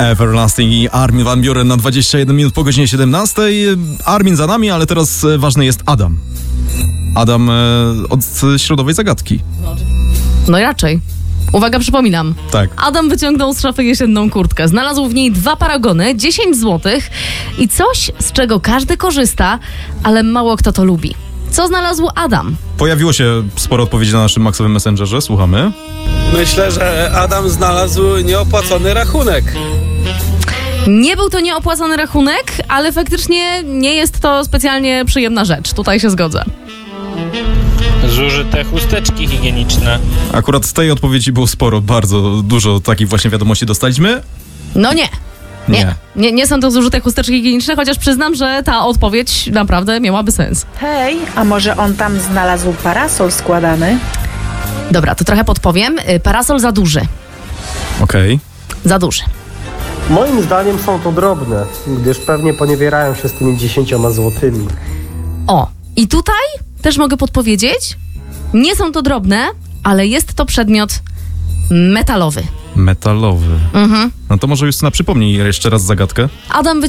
Everlasting i Armin van Buuren na 21 minut po godzinie 17. Armin za nami, ale teraz ważny jest Adam. Adam od środowej zagadki. No i raczej. Uwaga, przypominam. Tak. Adam wyciągnął z szafy jesienną kurtkę. Znalazł w niej 2 paragony, 10 zł i coś, z czego każdy korzysta, ale mało kto to lubi. Co znalazł Adam? Pojawiło się sporo odpowiedzi na naszym Maxowym Messengerze. Słuchamy. Myślę, że Adam znalazł nieopłacony rachunek. Nie był to nieopłacony rachunek, ale faktycznie nie jest to specjalnie przyjemna rzecz. Tutaj się zgodzę. Zużyte chusteczki higieniczne. Akurat z tej odpowiedzi było sporo, bardzo dużo takich właśnie wiadomości dostaliśmy. No nie. Nie są to zużyte chusteczki higieniczne, chociaż przyznam, że ta odpowiedź naprawdę miałaby sens. Hej, a może on tam znalazł parasol składany? Dobra, to trochę podpowiem. Parasol za duży. Okej. Za duży. Moim zdaniem są to drobne, gdyż pewnie poniewierają się z tymi 10 złotymi. O, i tutaj też mogę podpowiedzieć. Nie są to drobne, ale jest to przedmiot metalowy. Metalowy. No to może Justyna przypomnij jeszcze raz zagadkę. Adam